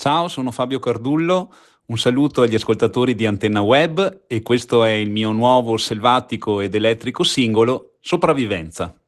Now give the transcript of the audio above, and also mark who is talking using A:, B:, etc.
A: Ciao, sono Fabio Cardullo, un saluto agli ascoltatori di Antenna Web e questo è il mio nuovo selvatico ed elettrico singolo Sopravvivenza.